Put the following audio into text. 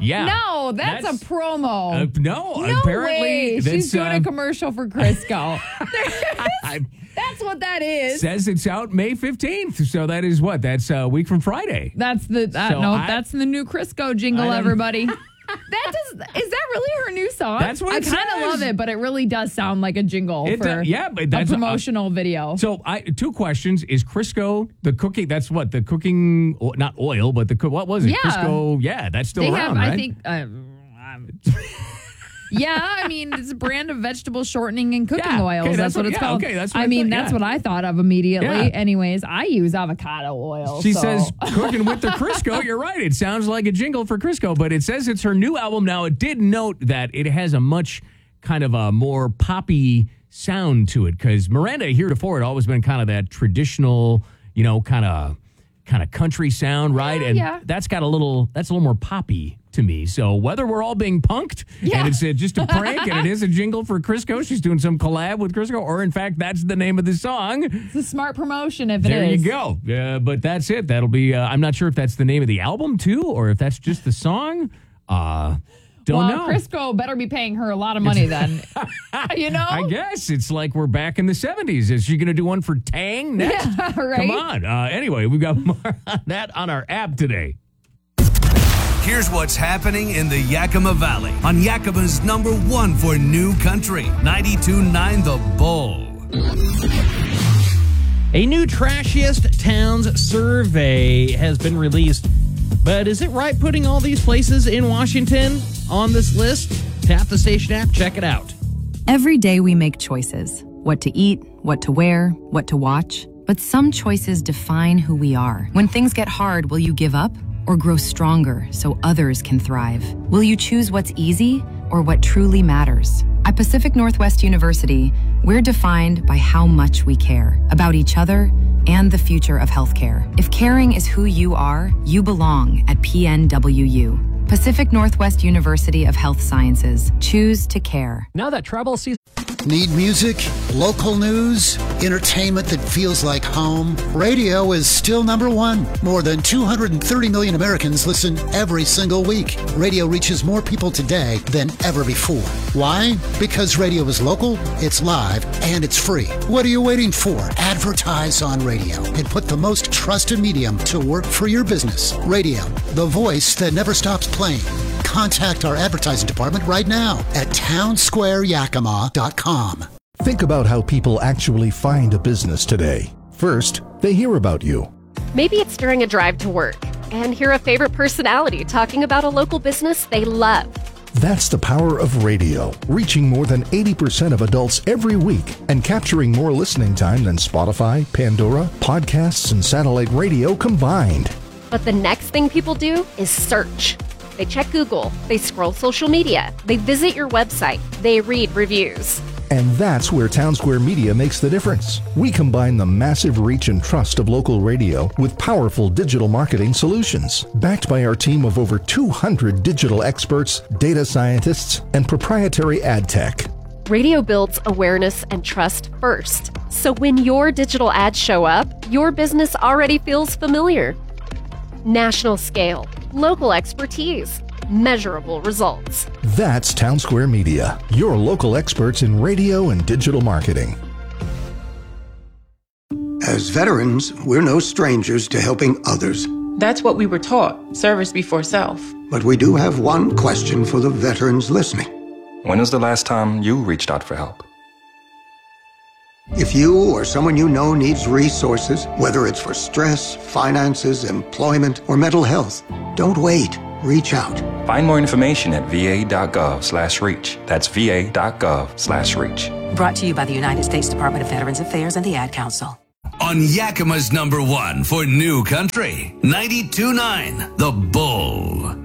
Yeah. No, that's a promo. No, No apparently way. She's doing a commercial for Crisco. That's what that is. Says it's out May 15th. So that is what? That's a week from Friday. That's the that's the new Crisco jingle, everybody. Is that really her new song? That's what I it kind of says. love it, but it really does sound like a jingle for but that's a promotional video. So, two questions: is Crisco the cooking? That's what the cooking, not oil, but what was it? Yeah. Crisco. Yeah, that's still They around, have, right? I think. Yeah, I mean, it's a brand of vegetable shortening and cooking oils. okay, that's what it's called. Okay, that's what I mean, thought, that's what I thought of immediately. Yeah. Anyways, I use avocado oil. She so. says cooking with the Crisco. You're right. It sounds like a jingle for Crisco, but it says it's her new album. Now, it did note that it has a much kind of a more poppy sound to it because Miranda heretofore had always been kind of that traditional, kind of country sound, right? That's a little more poppy to me. So whether we're all being punked and it's just a prank and it is a jingle for Crisco, she's doing some collab with Crisco, or in fact, that's the name of the song. It's a smart promotion if there it is. There you go. But that's it. That'll be, I'm not sure if that's the name of the album too, or if that's just the song. Don't know. Crisco better be paying her a lot of money then. I guess it's like we're back in the 70s. Is she going to do one for Tang next? Yeah, right. Come on. Anyway, we've got more on that on our app today. Here's what's happening in the Yakima Valley on Yakima's #1 for new country, 92.9 The Bull. A new Trashiest Towns survey has been released. But is it right putting all these places in Washington on this list? Tap the station app, check it out. Every day we make choices. What to eat, what to wear, what to watch. But some choices define who we are. When things get hard, will you give up or grow stronger so others can thrive? Will you choose what's easy or what truly matters? At Pacific Northwest University, we're defined by how much we care about each other and the future of healthcare. If caring is who you are, you belong at PNWU. Pacific Northwest University of Health Sciences. Choose to care. Now that travel season... Need music, local news, entertainment that feels like home? Radio is still #1. More than 230 million Americans listen every single week. Radio reaches more people today than ever before. Why? Because radio is local, it's live, and it's free. What are you waiting for? Advertise on radio and put the most trusted medium to work for your business. Radio, the voice that never stops playing. Contact our advertising department right now at townsquareyakima.com. Think about how people actually find a business today. First, they hear about you. Maybe it's during a drive to work and hear a favorite personality talking about a local business they love. That's the power of radio, reaching more than 80% of adults every week and capturing more listening time than Spotify, Pandora, podcasts, and satellite radio combined. But the next thing people do is search. They check Google, they scroll social media, they visit your website, they read reviews. And that's where Townsquare Media makes the difference. We combine the massive reach and trust of local radio with powerful digital marketing solutions, backed by our team of over 200 digital experts, data scientists, and proprietary ad tech. Radio builds awareness and trust first. So when your digital ads show up, your business already feels familiar. National scale, local expertise, measurable results. That's Townsquare Media, your local experts in radio and digital marketing. As veterans, we're no strangers to helping others. That's what we were taught, service before self. But we do have one question for the veterans listening. When was the last time you reached out for help? If you or someone you know needs resources, whether it's for stress, finances, employment, or mental health, don't wait. Reach out. Find more information at va.gov/reach. That's va.gov/reach. Brought to you by the United States Department of Veterans Affairs and the Ad Council. On Yakima's #1 for new country, 92.9 The Bull.